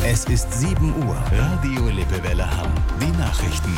Es ist 7 Uhr. Radio Lippewelle Hamm. Die Nachrichten.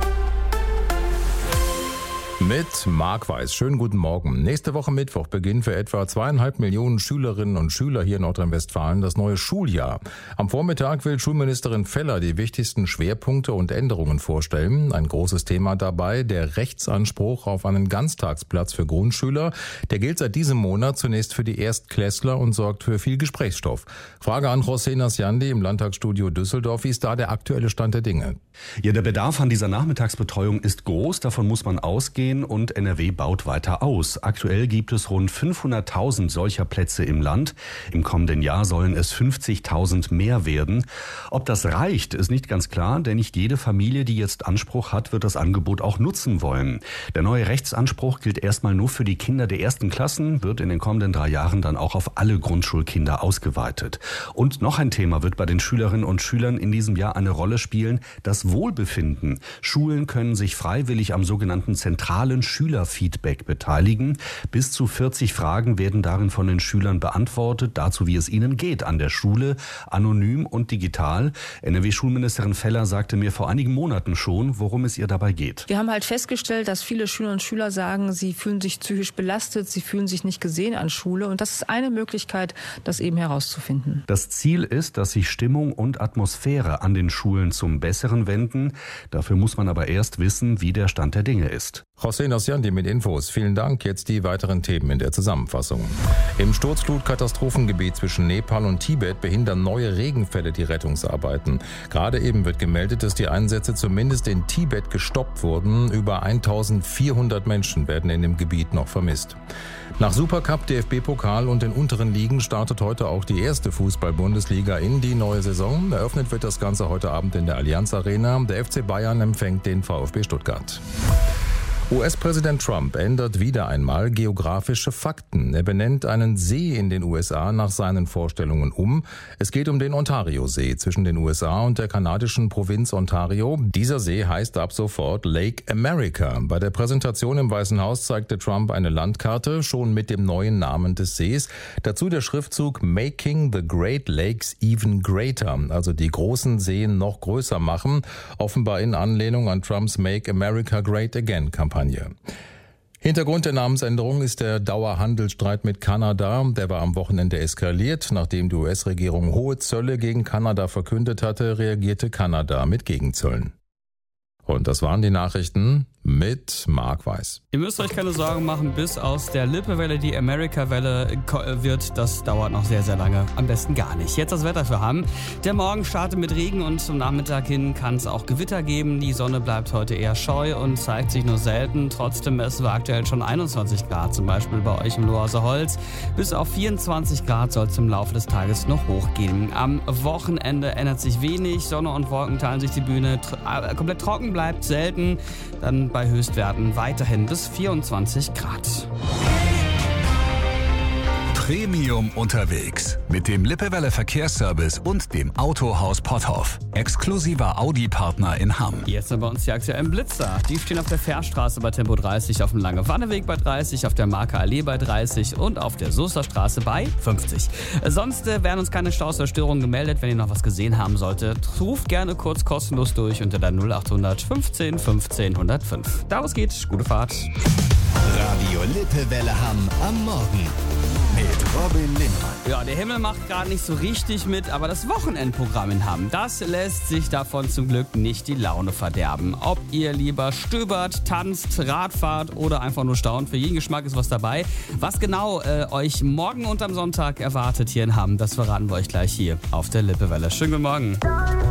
Mit Marc Weiß. Schönen guten Morgen. Nächste Woche Mittwoch beginnt für etwa 2,5 Millionen Schülerinnen und Schüler hier in Nordrhein-Westfalen das neue Schuljahr. Am Vormittag will Schulministerin Feller die wichtigsten Schwerpunkte und Änderungen vorstellen. Ein großes Thema dabei, der Rechtsanspruch auf einen Ganztagsplatz für Grundschüler. Der gilt seit diesem Monat zunächst für die Erstklässler und sorgt für viel Gesprächsstoff. Frage an José Nasciandi im Landtagsstudio Düsseldorf. Wie ist da der aktuelle Stand der Dinge? Ja, der Bedarf an dieser Nachmittagsbetreuung ist groß. Davon muss man ausgehen. Und NRW baut weiter aus. Aktuell gibt es rund 500.000 solcher Plätze im Land. Im kommenden Jahr sollen es 50.000 mehr werden. Ob das reicht, ist nicht ganz klar, denn nicht jede Familie, die jetzt Anspruch hat, wird das Angebot auch nutzen wollen. Der neue Rechtsanspruch gilt erstmal nur für die Kinder der ersten Klassen, wird in den kommenden 3 Jahren dann auch auf alle Grundschulkinder ausgeweitet. Und noch ein Thema wird bei den Schülerinnen und Schülern in diesem Jahr eine Rolle spielen: das Wohlbefinden. Schulen können sich freiwillig am sogenannten zentralen Schülerfeedback beteiligen. Bis zu 40 Fragen werden darin von den Schülern beantwortet, dazu wie es ihnen geht an der Schule, anonym und digital. NRW-Schulministerin Feller sagte mir vor einigen Monaten schon, worum es ihr dabei geht. Wir haben halt festgestellt, dass viele Schülerinnen und Schüler sagen, sie fühlen sich psychisch belastet, sie fühlen sich nicht gesehen an Schule, und das ist eine Möglichkeit, das eben herauszufinden. Das Ziel ist, dass sich Stimmung und Atmosphäre an den Schulen zum Besseren wenden. Dafür muss man aber erst wissen, wie der Stand der Dinge ist. José Nasciandi mit Infos. Vielen Dank. Jetzt die weiteren Themen in der Zusammenfassung. Im Sturzflutkatastrophengebiet zwischen Nepal und Tibet behindern neue Regenfälle die Rettungsarbeiten. Gerade eben wird gemeldet, dass die Einsätze zumindest in Tibet gestoppt wurden. Über 1.400 Menschen werden in dem Gebiet noch vermisst. Nach Supercup, DFB-Pokal und den unteren Ligen startet heute auch die erste Fußball-Bundesliga in die neue Saison. Eröffnet wird das Ganze heute Abend in der Allianz Arena. Der FC Bayern empfängt den VfB Stuttgart. US-Präsident Trump ändert wieder einmal geografische Fakten. Er benennt einen See in den USA nach seinen Vorstellungen um. Es geht um den Ontario-See zwischen den USA und der kanadischen Provinz Ontario. Dieser See heißt ab sofort Lake America. Bei der Präsentation im Weißen Haus zeigte Trump eine Landkarte, schon mit dem neuen Namen des Sees. Dazu der Schriftzug Making the Great Lakes Even Greater, also die großen Seen noch größer machen, offenbar in Anlehnung an Trumps Make America Great Again Kampagne. Hintergrund der Namensänderung ist der Dauerhandelsstreit mit Kanada. Der war am Wochenende eskaliert. Nachdem die US-Regierung hohe Zölle gegen Kanada verkündet hatte, reagierte Kanada mit Gegenzöllen. Und das waren die Nachrichten mit Marc Weiß. Ihr müsst euch keine Sorgen machen, bis aus der Lippewelle die America-Welle wird. Das dauert noch sehr, sehr lange. Am besten gar nicht. Jetzt das Wetter für Hamm. Der Morgen startet mit Regen und zum Nachmittag hin kann es auch Gewitter geben. Die Sonne bleibt heute eher scheu und zeigt sich nur selten. Trotzdem, es war aktuell schon 21 Grad, zum Beispiel bei euch im Lohhauser Holz. Bis auf 24 Grad soll es im Laufe des Tages noch hochgehen. Am Wochenende ändert sich wenig. Sonne und Wolken teilen sich die Bühne. Komplett trocken bleibt selten. Dann bei Höchstwerten weiterhin bis 24 Grad. Premium unterwegs mit dem Lippewelle Verkehrsservice und dem Autohaus Potthoff. Exklusiver Audi-Partner in Hamm. Jetzt sind bei uns die aktuellen Blitzer. Die stehen auf der Fährstraße bei Tempo 30, auf dem Lange-Wanneweg bei 30, auf der Marker Allee bei 30 und auf der Soesterstraße bei 50. Sonst werden uns keine Staus oder Störungen gemeldet. Wenn ihr noch was gesehen haben solltet, ruft gerne kurz kostenlos durch unter der 0800 15 15 105. Da was geht, gute Fahrt. Radio Lippewelle Hamm am Morgen mit Robin Lindmann. Ja, der Himmel macht gerade nicht so richtig mit, aber das Wochenendprogramm in Hamm, das lässt sich davon zum Glück nicht die Laune verderben. Ob ihr lieber stöbert, tanzt, Radfahrt oder einfach nur staunt, für jeden Geschmack ist was dabei. Was genau euch morgen und am Sonntag erwartet hier in Hamm, das verraten wir euch gleich hier auf der Lippewelle. Schönen guten Morgen.